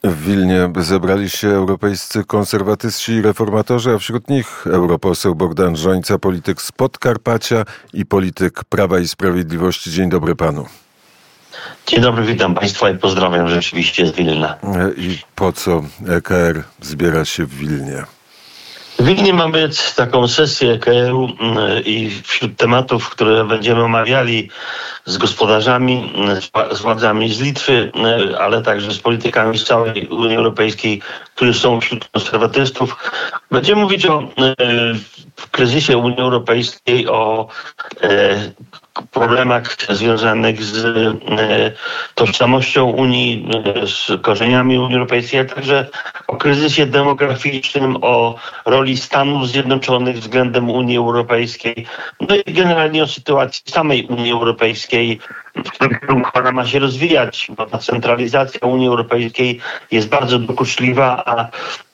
W Wilnie zebrali się europejscy konserwatyści i reformatorzy, a wśród nich europoseł Bogdan Rzońca, polityk z Podkarpacia i polityk Prawa i Sprawiedliwości. Dzień dobry panu. Dzień dobry, witam państwa i pozdrawiam rzeczywiście z Wilna. I po co EKR zbiera się w Wilnie? W Wilnie mamy taką sesję EKR-u i wśród tematów, które będziemy omawiali z gospodarzami, z władzami z Litwy, ale także z politykami z całej Unii Europejskiej, którzy są wśród konserwatystów, będziemy mówić o kryzysie Unii Europejskiej, o problemach związanych z tożsamością Unii, z korzeniami Unii Europejskiej, ale także o kryzysie demograficznym, o roli Stanów Zjednoczonych względem Unii Europejskiej, no i generalnie o sytuacji samej Unii Europejskiej, w którym kierunku ona ma się rozwijać, bo ta centralizacja Unii Europejskiej jest bardzo dokuczliwa, a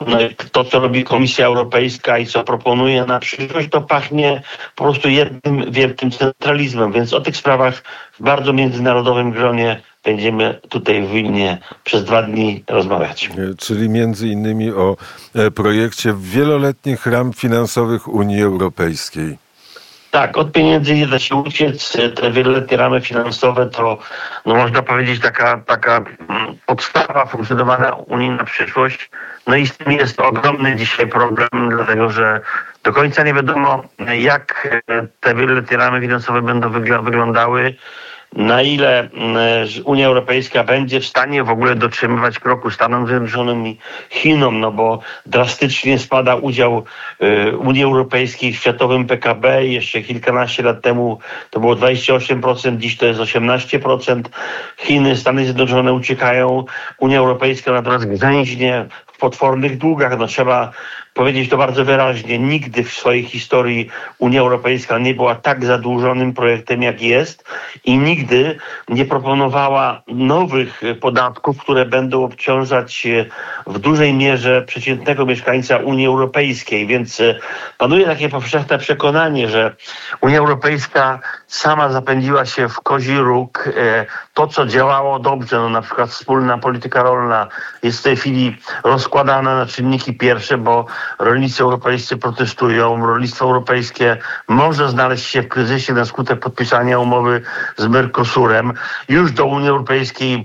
to, co robi Komisja Europejska i co proponuje na przyszłość, to pachnie po prostu jednym wielkim centralizmem. Więc o tych sprawach w bardzo międzynarodowym gronie będziemy tutaj w Wilnie przez 2 dni rozmawiać. Czyli między innymi o projekcie wieloletnich ram finansowych Unii Europejskiej. Tak, od pieniędzy nie da się uciec. Te wieloletnie ramy finansowe to, można powiedzieć, taka podstawa funkcjonowania Unii na przyszłość. No i z tym jest ogromny dzisiaj problem, dlatego że do końca nie wiadomo, jak te wieloletnie ramy finansowe będą wyglądały, na ile Unia Europejska będzie w stanie w ogóle dotrzymywać kroku Stanom Zjednoczonym i Chinom, bo drastycznie spada udział Unii Europejskiej w światowym PKB. Jeszcze kilkanaście lat temu to było 28%, dziś to jest 18%. Chiny, Stany Zjednoczone uciekają, Unia Europejska natomiast grzęźnie w potwornych długach. Trzeba powiedzieć to bardzo wyraźnie. Nigdy w swojej historii Unia Europejska nie była tak zadłużonym projektem, jak jest i nigdy nie proponowała nowych podatków, które będą obciążać w dużej mierze przeciętnego mieszkańca Unii Europejskiej. Więc panuje takie powszechne przekonanie, że Unia Europejska sama zapędziła się w kozi róg. To, co działało dobrze, na przykład wspólna polityka rolna, jest w tej chwili rozkładana na czynniki pierwsze, bo rolnicy europejscy protestują. Rolnictwo europejskie może znaleźć się w kryzysie na skutek podpisania umowy z Mercosurem. Już do Unii Europejskiej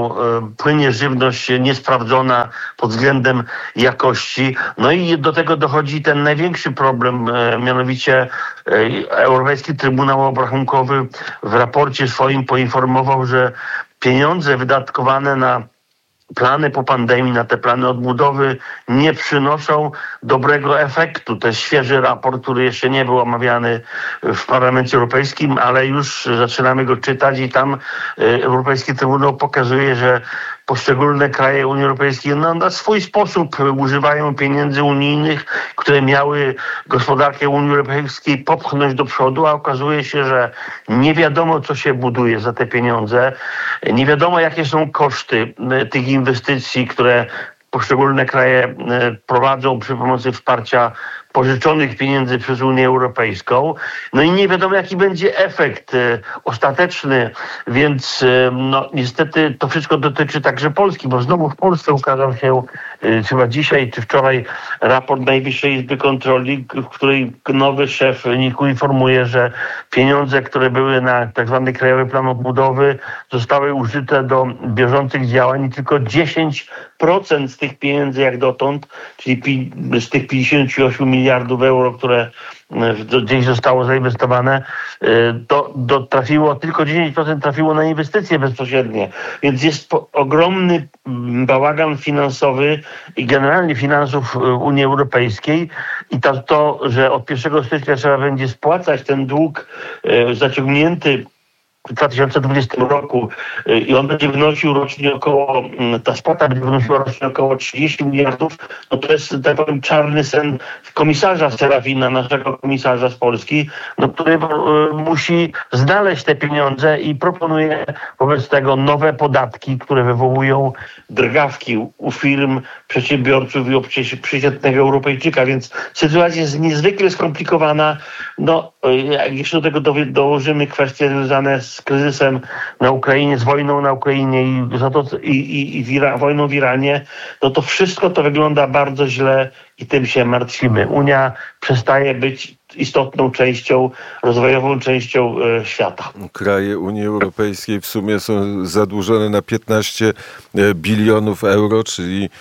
płynie żywność niesprawdzona pod względem jakości. No i do tego dochodzi ten największy problem, mianowicie Europejski Trybunał Obrachunkowy w raporcie swoim poinformował, że pieniądze wydatkowane na plany po pandemii, na te plany odbudowy nie przynoszą dobrego efektu. To jest świeży raport, który jeszcze nie był omawiany w Parlamencie Europejskim, ale już zaczynamy go czytać i tam Europejski Trybunał pokazuje, że poszczególne kraje Unii Europejskiej na swój sposób używają pieniędzy unijnych, które miały gospodarkę Unii Europejskiej popchnąć do przodu, a okazuje się, że nie wiadomo, co się buduje za te pieniądze. Nie wiadomo, jakie są koszty tych inwestycji, które poszczególne kraje prowadzą przy pomocy wsparcia pożyczonych pieniędzy przez Unię Europejską. No i nie wiadomo, jaki będzie efekt ostateczny, więc niestety to wszystko dotyczy także Polski, bo znowu w Polsce ukazał się chyba dzisiaj czy wczoraj raport Najwyższej Izby Kontroli, w której nowy szef NIK-u informuje, że pieniądze, które były na tak zwany Krajowy Plan Odbudowy, zostały użyte do bieżących działań i tylko 10% z tych pieniędzy jak dotąd, czyli z tych 58 miliardów euro, które gdzieś zostało zainwestowane, trafiło, tylko 10% trafiło na inwestycje bezpośrednie. Więc jest ogromny bałagan finansowy i generalnie finansów Unii Europejskiej i to, że od 1 stycznia trzeba będzie spłacać ten dług zaciągnięty w 2020 roku i on będzie wynosił rocznie ta spłata będzie wynosiła rocznie około 30 miliardów, to jest, tak powiem, czarny sen komisarza Serafina, naszego komisarza z Polski, który musi znaleźć te pieniądze i proponuje wobec tego nowe podatki, które wywołują drgawki u firm, przedsiębiorców i u przeciętnego Europejczyka, więc sytuacja jest niezwykle skomplikowana. Jak jeszcze do tego dołożymy kwestie związane z z kryzysem na Ukrainie, z wojną na Ukrainie i wojną w Iranie, no to wszystko to wygląda bardzo źle i tym się martwimy. Unia przestaje być istotną częścią, rozwojową częścią świata. Kraje Unii Europejskiej w sumie są zadłużone na 15 bilionów euro, czyli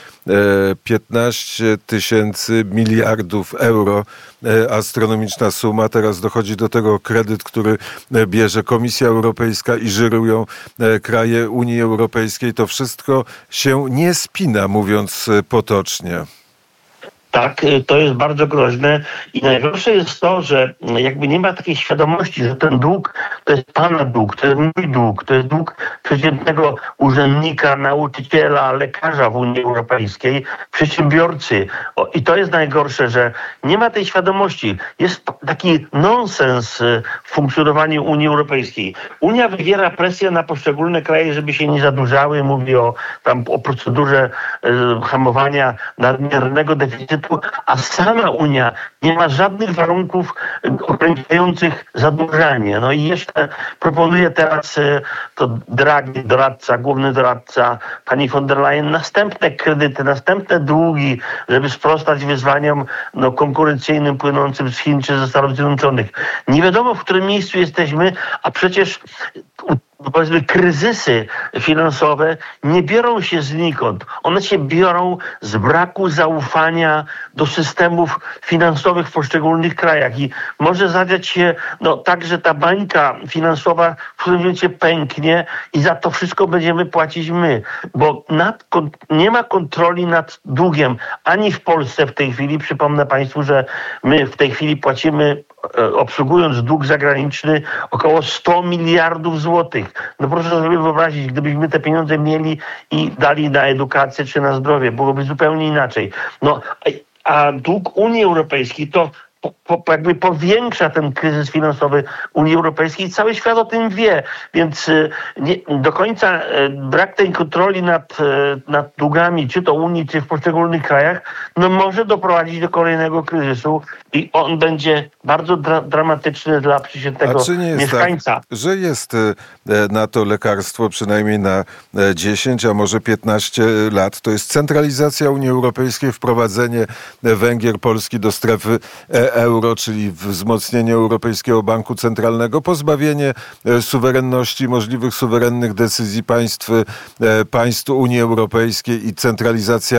15 tysięcy miliardów euro. Astronomiczna suma. Teraz dochodzi do tego kredyt, który bierze Komisja Europejska i żyrują kraje Unii Europejskiej. To wszystko się nie spina, mówiąc potocznie. Tak, to jest bardzo groźne i najgorsze jest to, że jakby nie ma takiej świadomości, że ten dług to jest pana dług, to jest mój dług, to jest dług przeciętnego urzędnika, nauczyciela, lekarza w Unii Europejskiej, przedsiębiorcy. I to jest najgorsze, że nie ma tej świadomości. Jest taki nonsens w funkcjonowaniu Unii Europejskiej. Unia wywiera presję na poszczególne kraje, żeby się nie zadłużały. Mówi o procedurze hamowania nadmiernego deficytu, a sama Unia nie ma żadnych warunków ograniczających zadłużanie. No i jeszcze proponuje teraz to Draghi, główny doradca pani von der Leyen, następne kredyty, następne długi, żeby sprostać wyzwaniom konkurencyjnym płynącym z Chin czy ze Stanów Zjednoczonych. Nie wiadomo, w którym miejscu jesteśmy, a przecież powiedzmy kryzysy finansowe nie biorą się znikąd. One się biorą z braku zaufania do systemów finansowych w poszczególnych krajach i może zadziać się tak, że ta bańka finansowa w którymś momencie pęknie i za to wszystko będziemy płacić my, bo nie ma kontroli nad długiem ani w Polsce w tej chwili. Przypomnę Państwu, że my w tej chwili płacimy, obsługując dług zagraniczny, około 100 miliardów złotych. No proszę sobie wyobrazić, gdybyśmy te pieniądze mieli i dali na edukację czy na zdrowie, byłoby zupełnie inaczej. A dług Unii Europejskiej to jakby powiększa ten kryzys finansowy Unii Europejskiej i cały świat o tym wie, więc do końca brak tej kontroli nad długami, czy to Unii, czy w poszczególnych krajach, może doprowadzić do kolejnego kryzysu i on będzie bardzo dramatyczny dla przeciętnego mieszkańca. Tak, że jest na to lekarstwo przynajmniej na 10, a może 15 lat. To jest centralizacja Unii Europejskiej, wprowadzenie Węgier, Polski do strefy euro, czyli wzmocnienie Europejskiego Banku Centralnego, pozbawienie suwerenności, możliwych suwerennych decyzji państw Unii Europejskiej i centralizacja